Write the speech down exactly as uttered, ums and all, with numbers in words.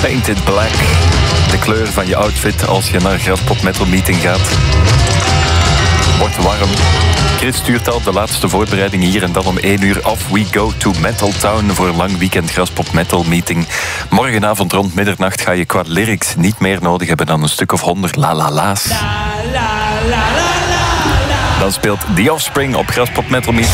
Painted Black. De kleur van je outfit als je naar Graspop Metal Meeting gaat. Wordt warm. Chris stuurt al de laatste voorbereiding hier en dan om één uur af. We go to Metal Town voor een lang weekend Graspop Metal Meeting. Morgenavond rond middernacht ga je qua lyrics niet meer nodig hebben dan een stuk of honderd la la la's. Dan speelt The Offspring op Graspop Metal Meeting.